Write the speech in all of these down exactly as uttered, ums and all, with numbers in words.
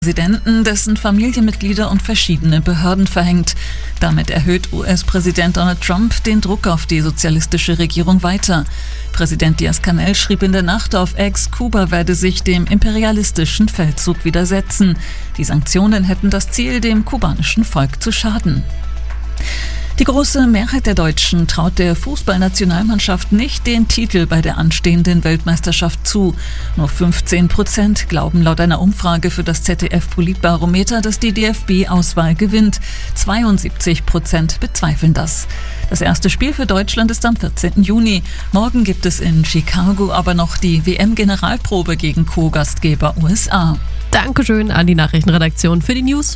Präsidenten, dessen Familienmitglieder und verschiedene Behörden verhängt. Damit erhöht U S-Präsident Donald Trump den Druck auf die sozialistische Regierung weiter. Präsident Díaz-Canel schrieb in der Nacht auf X, Kuba werde sich dem imperialistischen Feldzug widersetzen. Die Sanktionen hätten das Ziel, dem kubanischen Volk zu schaden. Die große Mehrheit der Deutschen traut der Fußballnationalmannschaft nicht den Titel bei der anstehenden Weltmeisterschaft zu. Nur fünfzehn Prozent glauben laut einer Umfrage für das Z D F-Politbarometer, dass die D F B-Auswahl gewinnt. zweiundsiebzig Prozent bezweifeln das. Das erste Spiel für Deutschland ist am vierzehnten Juni. Morgen gibt es in Chicago aber noch die W M-Generalprobe gegen Co-Gastgeber U S A. Dankeschön an die Nachrichtenredaktion für die News.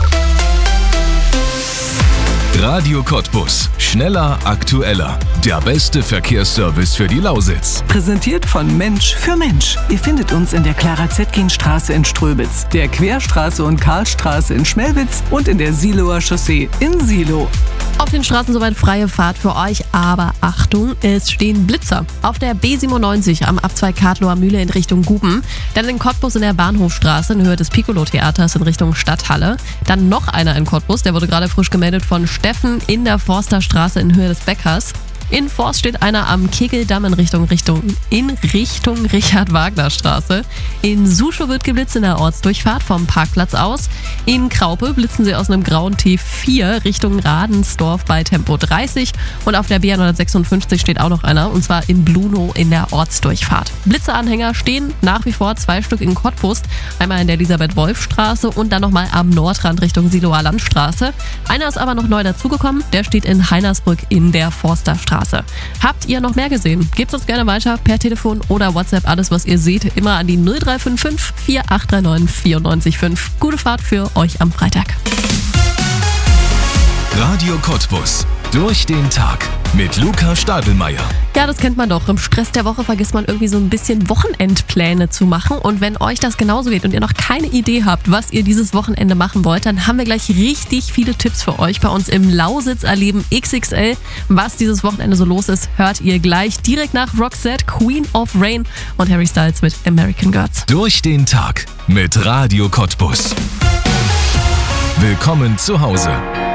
Radio Cottbus. Schneller, aktueller. Der beste Verkehrsservice für die Lausitz. Präsentiert von Mensch für Mensch. Ihr findet uns in der Clara-Zetkin-Straße in Ströbitz, der Querstraße und Karlstraße in Schmelwitz und in der Siloer Chaussee in Silo. Auf den Straßen soweit freie Fahrt für euch, aber Achtung, es stehen Blitzer. Auf der B siebenundneunzig am Abzweig Kartloer Mühle in Richtung Guben, dann in Cottbus in der Bahnhofstraße in Höhe des Piccolo-Theaters in Richtung Stadthalle, dann noch einer in Cottbus, der wurde gerade frisch gemeldet von Steffen in der Forsterstraße in Höhe des Bäckers. In Forst steht einer am Kegeldamm in Richtung, Richtung, in Richtung Richard-Wagner-Straße. In Suschow wird geblitzt in der Ortsdurchfahrt vom Parkplatz aus. In Kraupe blitzen sie aus einem grauen T vier Richtung Radensdorf bei Tempo dreißig. Und auf der B hundertsechsundfünfzig steht auch noch einer, und zwar in Blunow in der Ortsdurchfahrt. Blitzeranhänger stehen nach wie vor zwei Stück in Cottbus. Einmal in der Elisabeth-Wolf-Straße und dann nochmal am Nordrand Richtung Siloer Landstraße. Einer ist aber noch neu dazugekommen, der steht in Heinersbrück in der Forsterstraße. Habt ihr noch mehr gesehen? Gebt uns gerne weiter per Telefon oder WhatsApp alles, was ihr seht, immer an die null drei fünf fünf vier acht drei neun vier neun fünf. Gute Fahrt für euch am Freitag. Radio Cottbus. Durch den Tag mit Luca Stadelmeier. Ja, das kennt man doch. Im Stress der Woche vergisst man irgendwie so ein bisschen Wochenendpläne zu machen. Und wenn euch das genauso geht und ihr noch keine Idee habt, was ihr dieses Wochenende machen wollt, dann haben wir gleich richtig viele Tipps für euch bei uns im Lausitz erleben X X L. Was dieses Wochenende so los ist, hört ihr gleich direkt nach Roxette, Queen of Rain und Harry Styles mit American Gods. Durch den Tag mit Radio Cottbus. Willkommen zu Hause.